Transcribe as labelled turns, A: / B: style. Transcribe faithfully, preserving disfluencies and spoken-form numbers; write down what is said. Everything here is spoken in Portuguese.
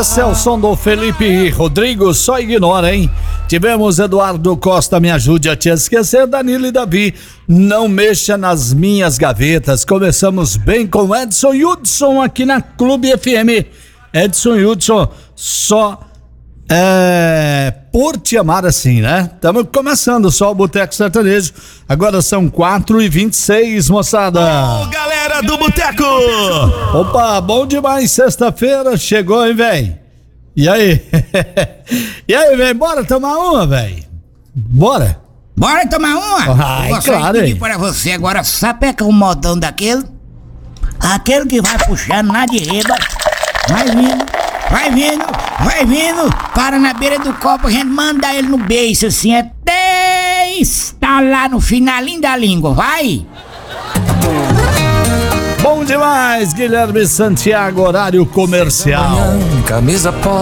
A: Esse é o som do Felipe Rodrigo, só ignora, hein? Tivemos Eduardo Costa, me ajude a te esquecer, Danilo e Davi, não mexa nas minhas gavetas. Começamos bem com Edson Hudson aqui na Clube F M. Edson Hudson, só é, por te amar assim, né? Estamos começando só o Boteco Sertanejo. Agora são quatro e vinte e seis, moçada.
B: Ô, galera do Boteco!
A: Opa, bom demais, sexta-feira chegou, hein, velho? E aí? E aí, velho, bora tomar uma, velho? Bora?
C: Bora tomar uma?
A: Ai,
C: Vou
A: claro,
C: pedir
A: hein?
C: para você agora, sapeca um modão daquele, aquele que vai puxando na de reba, vai vindo, vai vindo, vai vindo, para na beira do copo, a gente manda ele no beiço assim, até estalar no finalinho da língua, vai!
A: Bom demais, Guilherme Santiago, horário comercial.
D: Camisa polo.